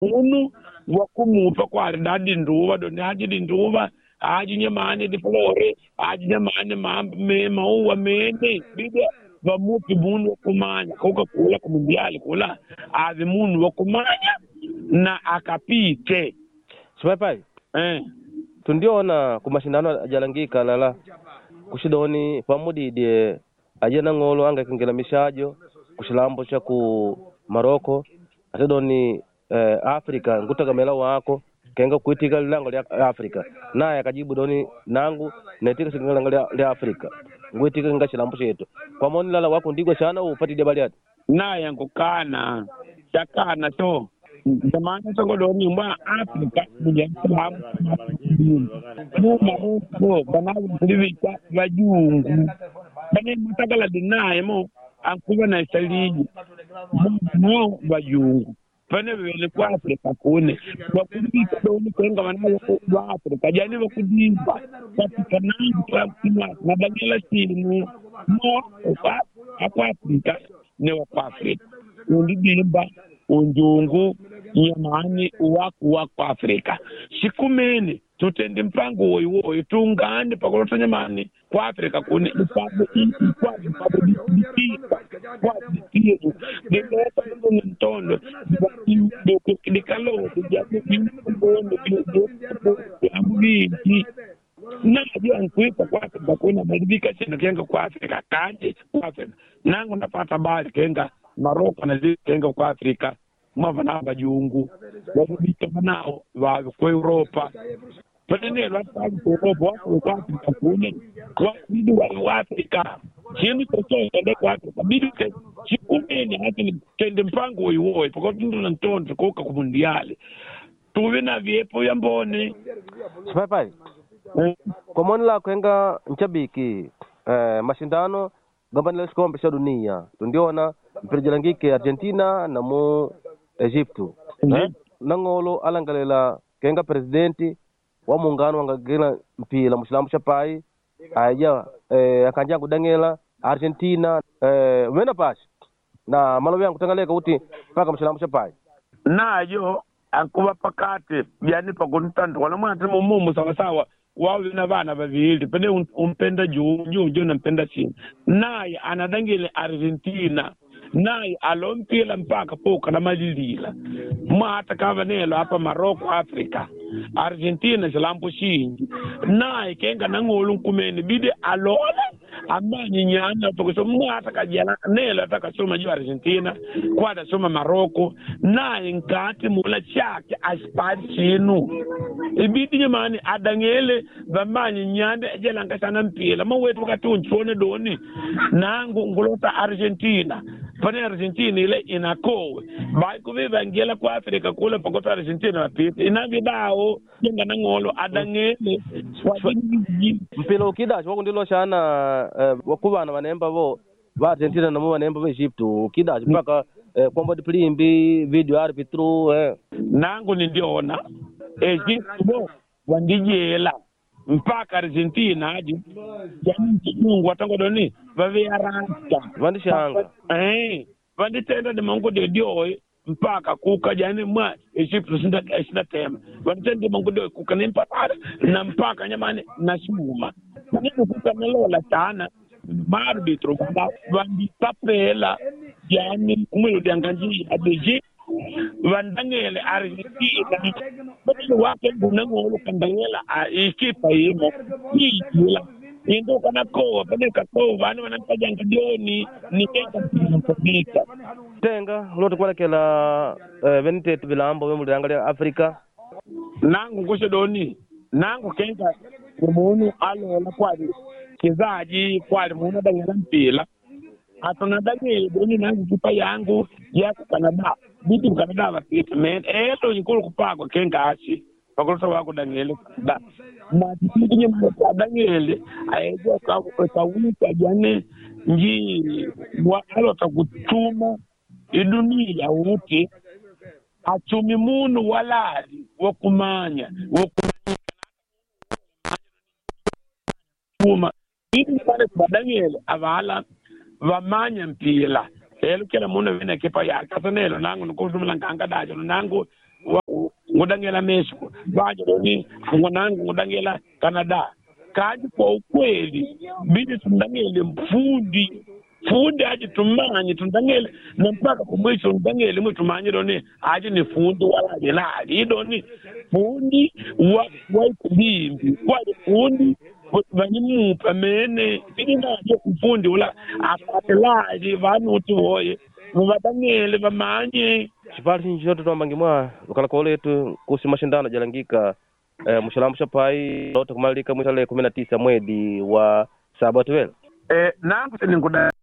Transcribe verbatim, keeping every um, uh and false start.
unu wakumupa kwa dadi nduwa doni haji di nduwa haji nyamani di flore haji nyamani me mauwa mene bide va mupi munu wakumanya koka kula kumundiali kula avi munu wakumanya na akapite Sipai eh tundiona kumashindano ajalangika lala kushidoni pamudi die ajena ngolo anga kingela mishajo kushilambo cha ku Maroko atedoni eh, Afrika ngutaka mela wako kenga kuitika lango lya Afrika naye akajibu doni nangu netika singala lya, lya Afrika nguitika ngashilambo chetu kwa moni lala wako ndigwa sana upati de baliati naye ngukana chakana to jamani songo doni mwa Afrika nje salamu mu Maroko banawo ndivika vajungu bane mutagala dinaye mo ankuba na saliji mo vajungu bane bele kwa Afrika kune bakubika doni kwenga banawo kwa Afrika jani bakudimba katika nangu kwa kina na dangela simu mo kwa Afrika ne wa Afrika undidimba unjungu nyamani waku wa kwa Afrika shikumene tutende mpango woiwo tungane pakolota nyamani kwa Afrika kune ipabe ii kwa ipabe dikika kwa dikika dikika ntondo dikalo dikalo na jua nkuipa kwa Afrika kuna madibika chino kenga kwa Afrika kati kwa Afrika nangu napata bali kenga Maroko na zile kenga kwa Afrika mwava na bajungu wadibika nao wa kwa Europa padene watu kwa Europa wako kwa Afrika kuna kwa bidu wa Afrika chini koto ende kwa Afrika bidu ke chikumene hati tende mpango iwoe poko tundu na ntondo koka kumundiali tuwe na viepo ya mbone Sipai kwa moni la kwenga nchabiki eh, mashindano gambani la kombe cha dunia tundiona mpirjalangike Argentina na mu Egyptu eh? Nangolo alangalela kenga presidenti wa muungano wangagela mpila mushilambo chapai aya eh, akanja kudangela Argentina eh, wena pashi na malobi yangu tangaleka uti paka mushilambo chapai nayo ankuba pakate yani pakuntando wala mwana temo mumu sawa sawa wawe na vana vavili pende umpenda juu juu juu nampenda chini naye anadangile Argentina naye alompila mpaka poka na malilila mwata kava nelo hapa Maroko Afrika Argentina shilampo shingi naye kenga nangolu nkumeni bide alole amani nyanya poko mwata kajana nelo ataka soma juu Argentina kwada soma Maroko naye nkati mula chake aspari chinu ibidi nyamani adangele vamanyi nyande jelanga sana mpila mawetu katunchone doni nangu ngulota Argentina pane Argentina ile inakowe bai kuviva ngela kwa Afrika kule pakota Argentina wapite inavidao jenga nangolo adangele mpila ukida chwako ndilo shana uh, wakubana wanemba vo va Argentina na mu wanemba vo Egyptu ukida mpaka uh, kwamba diplimbi video arbitru eh. nangu nindiona Egyptu bo wandijela mpaka Argentina aje yani Mungu watango doni vave arasta vandishanga eh vanditenda de mango de dio mpaka kuka jani mwa Egyptu sinda sinda tema vanditenda mango de kuka nimpata na mpaka nyamani na shuma ndio kuka melola sana marbitro baba vanditapela yani kumelo danganji adeje vandangele Argentina bado wake bunangolo kandangela ikipa yimo yila indo kana ko bado kako vana wanapajanga dioni nikeka kupika tenga lote kwa kela uh, venite bilambo we mudangalia Afrika nangu ngoshe doni nangu kenga umuntu alola kwadi kizaji kwadi mumuntu dangela mpila atona dangele doni nangu kipa yangu ya Canada bitu Canada vapita men elo yikolo kupagwa kenga ashi pakolota wako dangele da na kitu nyema dangele ayeje kwa kwa wiki jane nji wa alota kutuma idunia wote achumi munu walali wokumanya wokumanya kuma bitu pale badangele avala vamanya mpila elo kila muna vina kipa ya kasanelo nangu nukutumila nkanga dajo nangu ngudangela Mexico baje doni ngonangu ngudangela Canada kaji kwa ukweli bidi tundangele mfundi fundi aje tumanye tundangele na mpaka kumwisho tundangele mwe tumanye doni aje ni fundi wala jelali doni fundi wa wa kubimbi kwa fundi vanyimu pamene ina je kufundi wala akatelaje vanuti hoye mubadangele bamanye chipali chinji chote tombangi mwa ukala koletu kusi mashindano jalangika eh, mshalamusha pai lote kumalika mwitale kumi na tisa mwedi wa Sabatwel eh nangu seninguda